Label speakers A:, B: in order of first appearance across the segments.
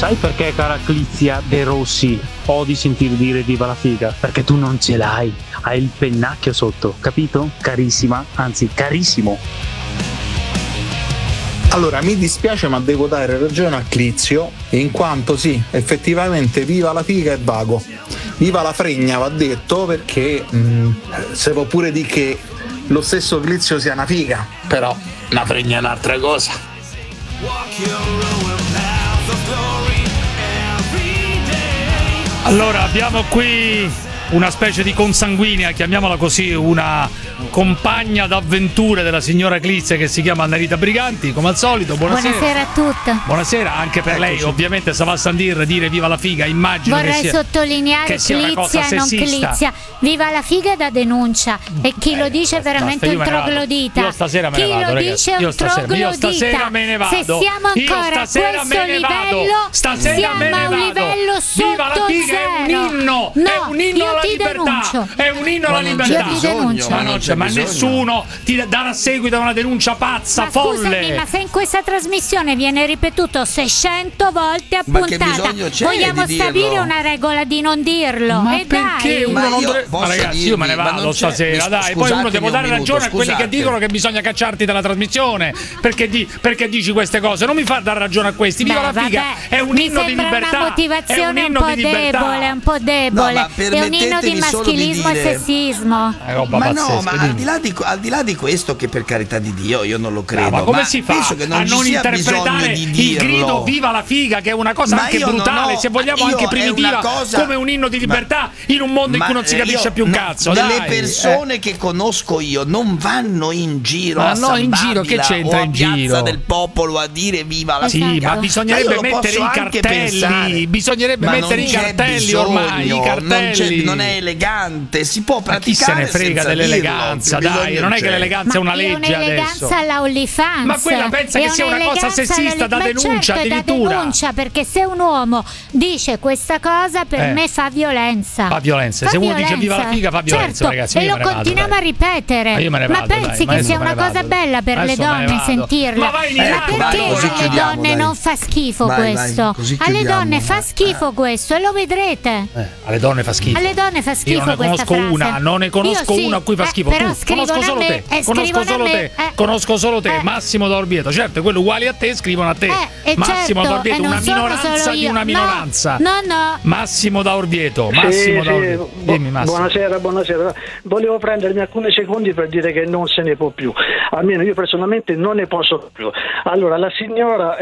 A: sai perché, cara Clizia De Rossi, odi sentire dire viva la figa? Perché tu non ce l'hai, hai il pennacchio sotto, capito? Carissima, anzi carissimo.
B: Allora, mi dispiace, ma devo dare ragione a Clizio, in quanto sì, effettivamente viva la figa è vago. Viva la fregna va detto, perché se può pure dire che lo stesso Clizio sia una figa, però la fregna è un'altra cosa.
C: Allora, abbiamo qui una specie di consanguinea, chiamiamola così, una compagna d'avventure della signora Clizia che si chiama Annarita Briganti, come al solito.
D: Buonasera a tutti.
C: Buonasera anche per lei, ovviamente se va a Sandir dire viva la figa, immagino
D: vorrei
C: che
D: sottolineare
C: che sia una cosa
D: Clizia, non
C: sessista.
D: Clizia. Viva la figa da denuncia, e chi lo dice è veramente un troglodita.
C: Io stasera me ne vado,
D: chi lo
C: ragazzi.
D: dice è un troglodita.
C: Io stasera me ne vado.
D: Se siamo ancora a questo livello, siamo a un livello sotto
C: viva la figa,
D: zero.
C: è un inno,
D: No,
C: è un inno
D: io
C: alla
D: ti
C: libertà,
D: denuncio.
C: è un inno alla libertà.
D: Io ti denuncio.
C: Ma nessuno ti darà seguito a una denuncia pazza,
D: Ma
C: folle.
D: scusami, ma se in questa trasmissione viene ripetuto 600 volte a
E: Ma che
D: puntata,
E: bisogno c'è
D: vogliamo
E: di
D: stabilire
E: dirlo?
D: una regola di non dirlo?
C: Ma
D: e
C: perché
D: dai.
C: uno non
E: io
C: dovrebbe...
E: posso
C: ragazzi, io me ne
E: dirvi, ma
C: vado
E: non c'è-
C: stasera, dai. Poi
E: scusatemi
C: uno devo
E: un
C: dare
E: minuto,
C: ragione a quelli che
E: scusate.
C: dicono che bisogna cacciarti dalla trasmissione. Perché dici queste cose? Non mi far dare ragione a questi. Viva
D: Beh,
C: la figa,
D: vabbè,
C: è un
D: mi
C: inno di
D: sembra
C: libertà.
D: una motivazione
C: è un
D: un
C: inno
D: po'
C: di libertà.
D: debole, un po' debole.
E: No, ma
D: è un inno di
E: permettetemi solo di
D: maschilismo e
E: dire-
D: sessismo.
C: Roba
E: Ma
C: pazzesca,
E: no, ma
C: dimmi.
E: al di là di questo, che per carità di Dio io non lo credo,
C: Ma come si fa
E: penso che non
C: a
E: ci
C: non
E: sia
C: interpretare
E: bisogno di
C: il grido
E: dirlo.
C: viva la figa, che è una cosa
E: Ma
C: anche
E: io non
C: brutale,
E: ho-
C: se vogliamo
E: io
C: anche
E: è
C: primitiva,
E: una cosa-
C: come un inno di libertà in un mondo in cui non si capisce più un cazzo.
E: Delle
C: dai.
E: persone che conosco io non vanno in giro
C: Ma
E: a
C: no,
E: San
C: in giro, che
E: Babila
C: c'entra
E: o a
C: in
E: Piazza
C: giro?
E: del Popolo a dire viva la
C: Sì,
E: figa.
C: ma bisognerebbe
E: io lo
C: mettere
E: posso
C: i
E: anche
C: cartelli.
E: pensare.
C: Bisognerebbe
E: Ma
C: mettere
E: non
C: i
E: c'è
C: cartelli
E: bisogno,
C: ormai. I cartelli.
E: non è elegante, si può
C: Ma chi se
E: praticare
C: ne frega
E: senza
C: dell'eleganza,
E: dirlo, che
C: dai,
E: bisogno
C: non è che
E: c'è?
C: l'eleganza è una legge adesso.
D: un'eleganza alla OnlyFans.
C: Ma quella pensa che sia una cosa sessista da
D: Ma
C: denuncia,
D: certo, è da
C: addirittura.
D: denuncia, perché se un uomo dice questa cosa per me fa violenza.
C: Fa violenza. Se uno dice viva la figa fa violenza,
D: certo,
C: ragazzi.
D: E
C: io
D: lo
C: me ne vado,
D: continuiamo
C: dai.
D: a ripetere.
C: Ma io me ne vado,
D: pensi
C: dai,
D: che
C: adesso
D: sia
C: me ne
D: una cosa
C: vado.
D: bella per le
C: Adesso me ne
D: donne
C: vado.
D: sentirla?
C: Ma vai in
D: Ma
C: Iraq,
D: perché
E: così
D: alle
E: chiudiamo,
D: donne
E: dai.
D: non fa schifo
E: Vai,
D: questo?
E: così
D: Alle
E: chiudiamo.
D: donne fa schifo questo, e lo vedrete.
C: Alle donne fa schifo.
D: Alle donne fa schifo
C: Io non ne
D: questa
C: conosco
D: frase.
C: una, non ne conosco
D: Io sì,
C: una a cui fa schifo.
D: però
C: Tu, conosco
D: scrivono
C: solo
D: a me,
C: te. Conosco
D: scrivono
C: solo
D: a
C: te.
D: me,
C: Conosco solo te. Massimo da Orvieto. Certo, quello uguali a te scrivono a te. Massimo
D: certo,
C: da Orvieto,
D: non
C: una
D: sono
C: minoranza
D: solo
C: di
D: io.
C: una minoranza.
D: No.
C: Massimo da Orvieto.
F: Sì,
C: Massimo da
F: sì.
C: Orvieto. Dimmi, Massimo.
F: Buonasera. Volevo prendermi alcuni secondi per dire che non se ne può più. Almeno io personalmente non ne posso più. Allora, la signora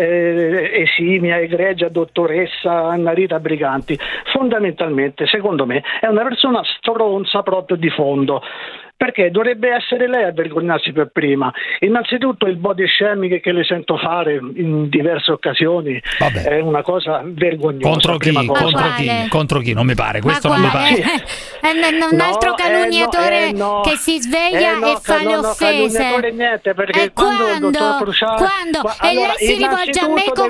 F: esimia, egregia dottoressa Annarita Briganti, fondamentalmente, secondo me, è una persona stronza proprio di fondo. Perché dovrebbe essere lei a vergognarsi per prima. Innanzitutto il body shaming che le sento fare in diverse occasioni è una cosa vergognosa.
C: Contro chi?
F: prima cosa.
C: Contro chi? Contro chi? Non mi pare. Questo non mi pare.
D: Un altro calunniatore
F: no.
D: che si sveglia e fa le offese.
F: Calunniatore niente, perché
D: E
F: quando il
D: quando?
F: dottor Cruciani...
D: Quando? E lei si rivolge a me
F: innanzitutto